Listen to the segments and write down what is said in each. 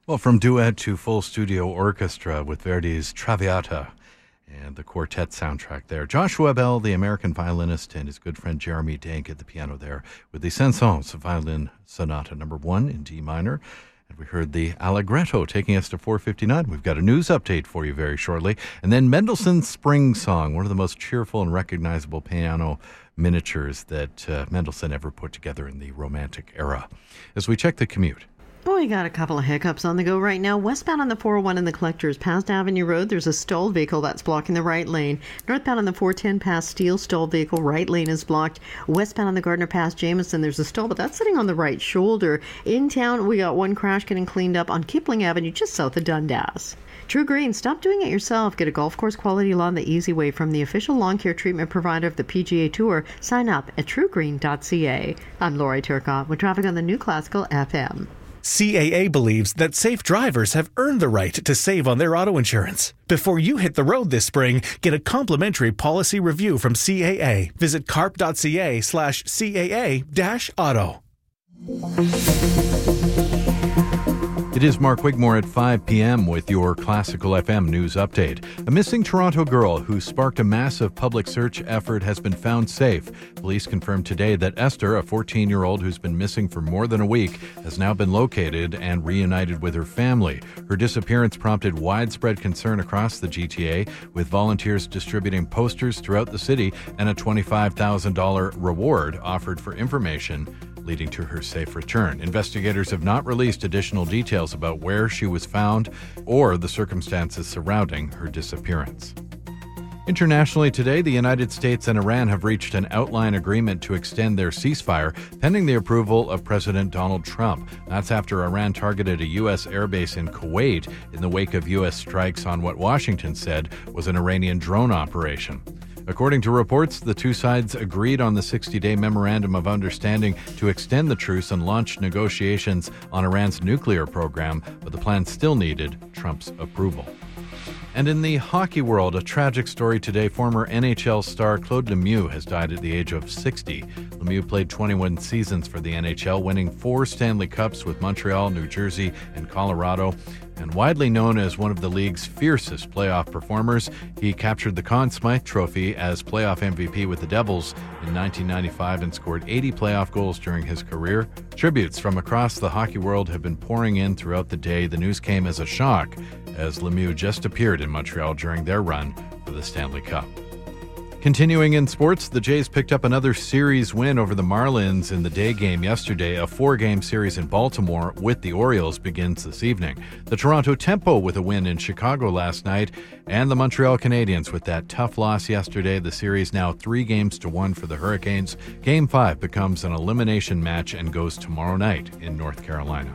Well, from duet to full studio orchestra with Verdi's Traviata and the quartet soundtrack there. Joshua Bell, the American violinist, and his good friend Jeremy Dank at the piano there with the Saint-Saëns Violin Sonata No. 1 in D minor. And we heard the Allegretto taking us to 4:59. We've got a news update for you very shortly. And then Mendelssohn's Spring Song, one of the most cheerful and recognizable piano miniatures that Mendelssohn ever put together in the Romantic era. As we check the commute. Oh, we got a couple of hiccups on the go right now. Westbound on the 401 in the Collectors past Avenue Road, there's a stalled vehicle that's blocking the right lane. Northbound on the 410 past Steele, stalled vehicle, right lane is blocked. Westbound on the Gardner past Jameson, there's a stall, but that's sitting on the right shoulder. In town, we got one crash getting cleaned up on Kipling Avenue, just south of Dundas. True Green, stop doing it yourself. Get a golf course quality lawn the easy way from the official lawn care treatment provider of the PGA Tour. Sign up at truegreen.ca. I'm Lori Turcotte with traffic on the New Classical FM. CAA believes that safe drivers have earned the right to save on their auto insurance. Before you hit the road this spring, get a complimentary policy review from CAA. Visit carp.ca/CAA-auto. It is Mark Wigmore at 5 p.m. with your Classical FM news update. A missing Toronto girl who sparked a massive public search effort has been found safe. Police confirmed today that Esther, a 14-year-old who's been missing for more than a week, has now been located and reunited with her family. Her disappearance prompted widespread concern across the GTA, with volunteers distributing posters throughout the city and a $25,000 reward offered for information leading to her safe return. Investigators have not released additional details about where she was found or the circumstances surrounding her disappearance. Internationally today, the United States and Iran have reached an outline agreement to extend their ceasefire, pending the approval of President Donald Trump. That's after Iran targeted a U.S. airbase in Kuwait in the wake of U.S. strikes on what Washington said was an Iranian drone operation. According to reports, the two sides agreed on the 60-day Memorandum of Understanding to extend the truce and launch negotiations on Iran's nuclear program, but the plan still needed Trump's approval. And in the hockey world, a tragic story today. Former NHL star Claude Lemieux has died at the age of 60. Lemieux played 21 seasons for the NHL, winning 4 Stanley Cups with Montreal, New Jersey, and Colorado. And widely known as one of the league's fiercest playoff performers, he captured the Conn Smythe Trophy as playoff MVP with the Devils in 1995 and scored 80 playoff goals during his career. Tributes from across the hockey world have been pouring in throughout the day. The news came as a shock as Lemieux just appeared in Montreal during their run for the Stanley Cup. Continuing in sports, the Jays picked up another series win over the Marlins in the day game yesterday. A 4-game series in Baltimore with the Orioles begins this evening. The Toronto Tempo with a win in Chicago last night, and the Montreal Canadiens with that tough loss yesterday. The series now 3-1 for the Hurricanes. Game 5 becomes an elimination match and goes tomorrow night in North Carolina.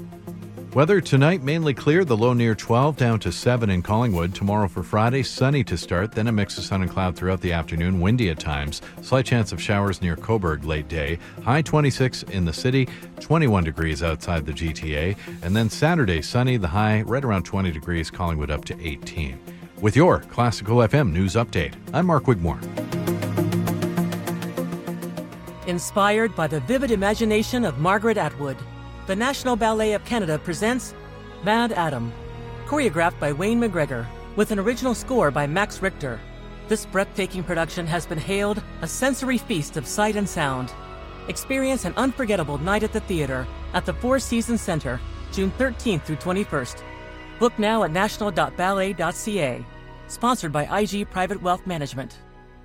Weather tonight, mainly clear, the low near 12, down to 7 in Collingwood. Tomorrow for Friday, sunny to start, then a mix of sun and cloud throughout the afternoon, windy at times. Slight chance of showers near Cobourg late day. High 26 in the city, 21 degrees outside the GTA. And then Saturday, sunny, the high right around 20 degrees, Collingwood up to 18. With your Classical FM news update, I'm Mark Wigmore. Inspired by the vivid imagination of Margaret Atwood, the National Ballet of Canada presents Mad Adam, choreographed by Wayne McGregor, with an original score by Max Richter. This breathtaking production has been hailed a sensory feast of sight and sound. Experience an unforgettable night at the theater at the Four Seasons Center, June 13th through 21st. Book now at national.ballet.ca. Sponsored by IG Private Wealth Management.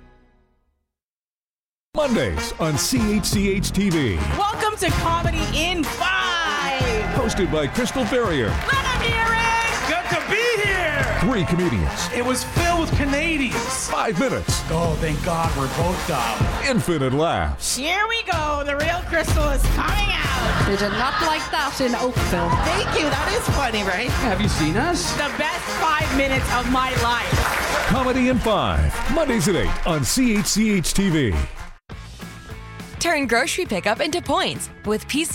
Mondays on CHCH-TV. Welcome to Comedy in 5. Hosted by Crystal Ferrier. Let him hear it. Good to be here. 3 comedians. It was filled with Canadians. 5 minutes. Oh, thank God we're both dumb. Infinite laughs. Here we go. The real Crystal is coming out. They did not like that in Oakville. Thank you. That is funny, right? Have you seen us? The best 5 minutes of my life. Comedy in 5. Mondays at 8 on CHCH-TV. Turn grocery pickup into points with PC